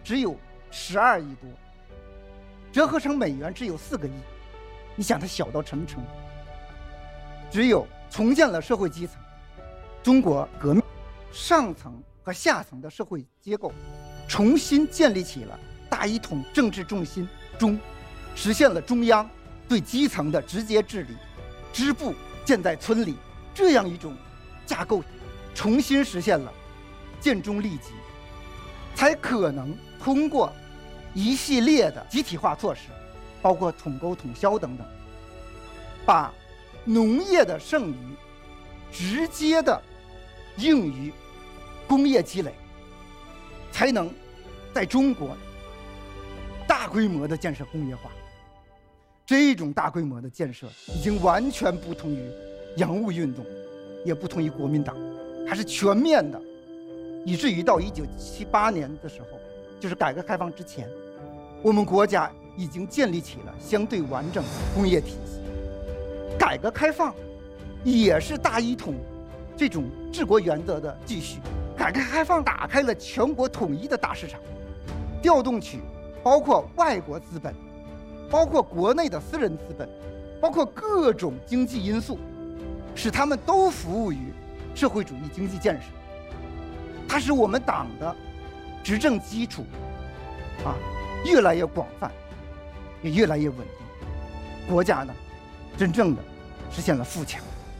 只有12亿多，折合成美元只有4个亿。你想它小到什么程度？只有重建了社会基层，中国革命上层和下层的社会结构重新建立起了大一统政治重心中，实现了中央对基层的直接治理，支部建在村里这样一种架构，重新实现了建中立集，才可能通过一系列的集体化措施，包括统购统销等等，把农业的剩余直接的用于工业积累，才能在中国大规模的建设工业化。这种大规模的建设已经完全不同于洋务运动，也不同于国民党，还是全面的，以至于到1978年的时候，就是改革开放之前，我们国家已经建立起了相对完整的工业体系。改革开放也是大一统这种治国原则的继续。改革开放打开了全国统一的大市场，调动起包括外国资本，包括国内的私人资本，包括各种经济因素，使他们都服务于社会主义经济建设。它使我们党的执政基础越来越广泛，也越来越稳定，国家呢真正的实现了富强。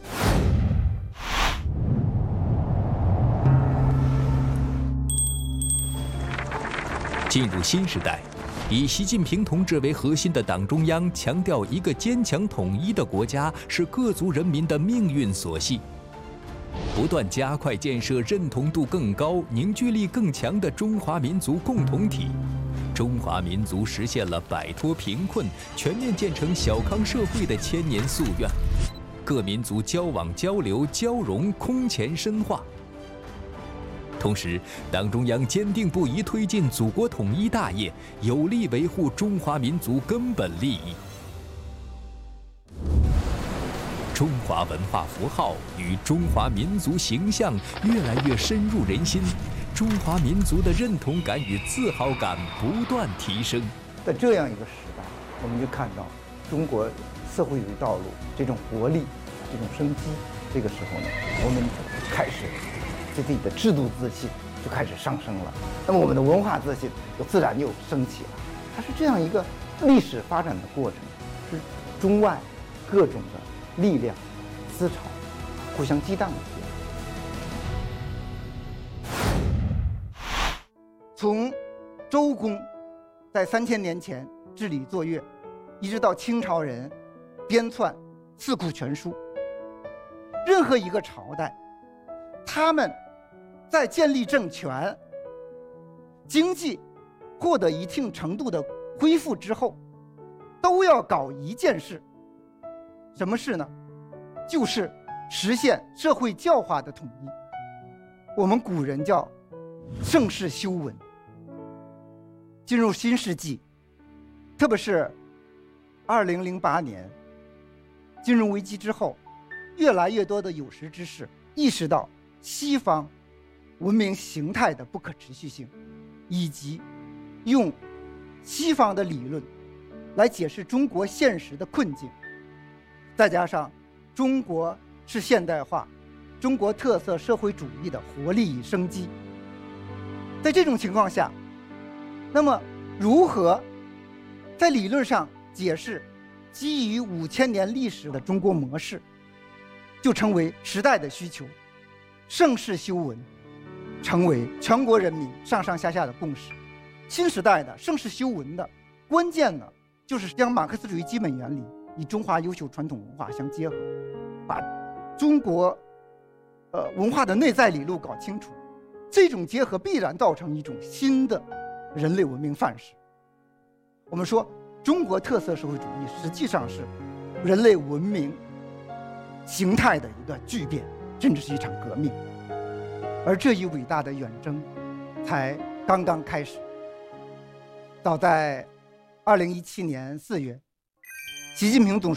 进入新时代，以习近平同志为核心的党中央强调，一个坚强统一的国家是各族人民的命运所系，不断加快建设认同度更高、凝聚力更强的中华民族共同体。中华民族实现了摆脱贫困、全面建成小康社会的千年夙愿，各民族交往交流交融空前深化。同时，党中央坚定不移推进祖国统一大业，有力维护中华民族根本利益。中华文化符号与中华民族形象越来越深入人心，中华民族的认同感与自豪感不断提升。 在这样一个时代，我们就看到中国社会主义道路这种活力、这种生机。这个时候呢，我们开始对自己的制度自信就开始上升了，那么我们的文化自信自然又升起了。它是这样一个历史发展的过程，是中外各种的力量、思潮互相激荡的过程。从周公在3000年前治理作乐，一直到清朝人编纂《四库全书，任何一个朝代，他们在建立政权、经济获得一定程度的恢复之后，都要搞一件事，什么事呢？就是实现社会教化的统一。我们古人叫盛世修文。进入新世纪，特别是2008年金融危机之后，越来越多的有识之士意识到西方文明形态的不可持续性，以及用西方的理论来解释中国现实的困境。再加上中国是现代化、中国特色社会主义的活力与生机，在这种情况下，那么如何在理论上解释基于5000年历史的中国模式，就成为时代的需求。盛世修文成为全国人民上上下下的共识。新时代的盛世修文的关键呢，就是将马克思主义基本原理与中华优秀传统文化相结合，把中国文化的内在理路搞清楚。这种结合必然造成一种新的人类文明范式。我们说中国特色社会主义实际上是人类文明形态的一个巨变，甚至是一场革命。而这一伟大的远征才刚刚开始。早在2017年4月，习近平总书记